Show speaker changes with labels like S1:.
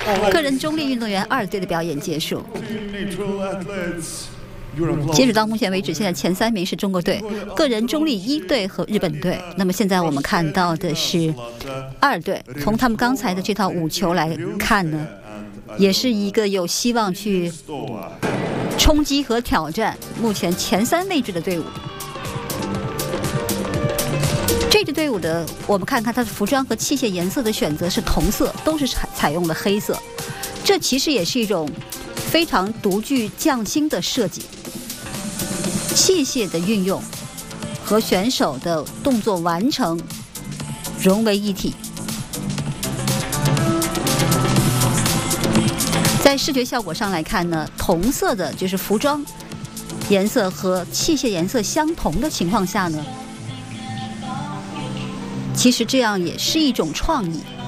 S1: 个人中立运动员2队的表演结束。截止到目前为止，现在前3名是中国队，个人中立1队和日本队。那么现在我们看到的是2队，从他们刚才的这套5球来看呢，也是一个有希望去冲击和挑战目前前3位置的队伍。这支队伍的，我们看看它的服装和器械颜色的选择是同色，都是采用了黑色，这其实也是一种非常独具匠心的设计。器械的运用和选手的动作完成融为一体，在视觉效果上来看呢，同色的就是服装颜色和器械颜色相同的情况下呢，其实这样也是一种创意。